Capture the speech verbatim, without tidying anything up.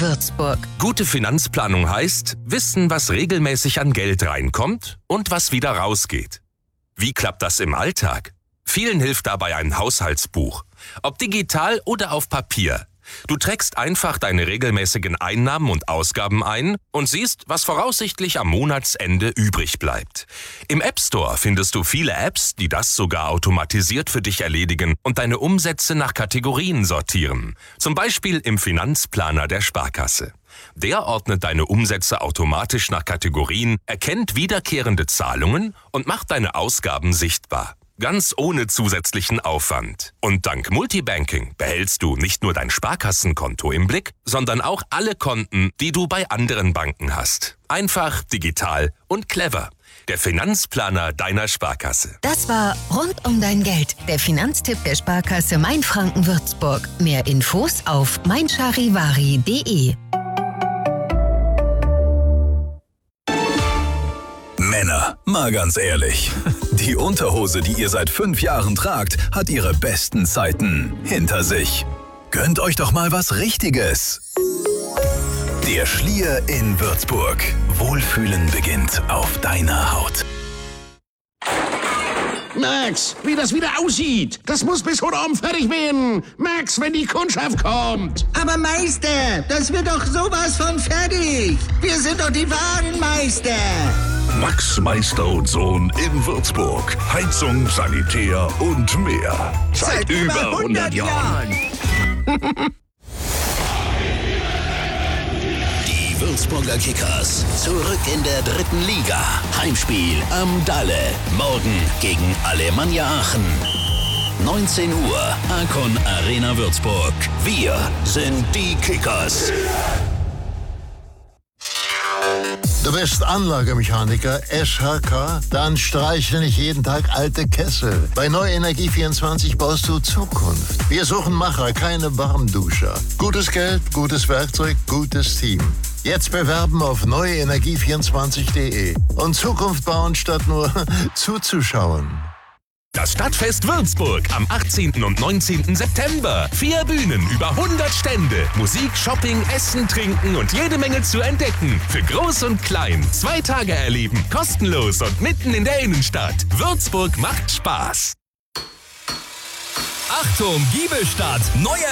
Würzburg. Gute Finanzplanung heißt, wissen, was regelmäßig an Geld reinkommt und was wieder rausgeht. Wie klappt das im Alltag? Vielen hilft dabei ein Haushaltsbuch. Ob digital oder auf Papier. Du trägst einfach deine regelmäßigen Einnahmen und Ausgaben ein und siehst, was voraussichtlich am Monatsende übrig bleibt. Im App Store findest du viele Apps, die das sogar automatisiert für dich erledigen und deine Umsätze nach Kategorien sortieren. Zum Beispiel im Finanzplaner der Sparkasse. Der ordnet deine Umsätze automatisch nach Kategorien, erkennt wiederkehrende Zahlungen und macht deine Ausgaben sichtbar. Ganz ohne zusätzlichen Aufwand. Und dank Multibanking behältst du nicht nur dein Sparkassenkonto im Blick, sondern auch alle Konten, die du bei anderen Banken hast. Einfach, digital und clever. Der Finanzplaner deiner Sparkasse. Das war Rund um dein Geld, der Finanztipp der Sparkasse Mainfranken-Würzburg. Mehr Infos auf mein charivari punkt de. Männer, mal ganz ehrlich. Die Unterhose, die ihr seit fünf Jahren tragt, hat ihre besten Zeiten hinter sich. Gönnt euch doch mal was Richtiges. Der Schlier in Würzburg. Wohlfühlen beginnt auf deiner Haut. Max, wie das wieder aussieht. Das muss bis heute Abend fertig werden. Max, wenn die Kundschaft kommt. Aber Meister, das wird doch sowas von fertig. Wir sind doch die wahren Meister. Max Meister und Sohn in Würzburg. Heizung, Sanitär und mehr. Seit, Seit über hundert Jahren. Die Würzburger Kickers zurück in der dritten Liga. Heimspiel am Dalle. Morgen gegen Alemannia Aachen. neunzehn Uhr, Arcon Arena Würzburg. Wir sind die Kickers. Du bist Anlagemechaniker, S H K? Dann streichle nicht jeden Tag alte Kessel. Bei Neu Energie vierundzwanzig baust du Zukunft. Wir suchen Macher, keine Warmduscher. Gutes Geld, gutes Werkzeug, gutes Team. Jetzt bewerben auf neu energie vierundzwanzig punkt de und Zukunft bauen statt nur zuzuschauen. Das Stadtfest Würzburg am achtzehnten und neunzehnten September. Vier Bühnen, über hundert Stände. Musik, Shopping, Essen, Trinken und jede Menge zu entdecken. Für Groß und Klein. Zwei Tage erleben, kostenlos und mitten in der Innenstadt. Würzburg macht Spaß. Achtung, Giebelstadt. Neuer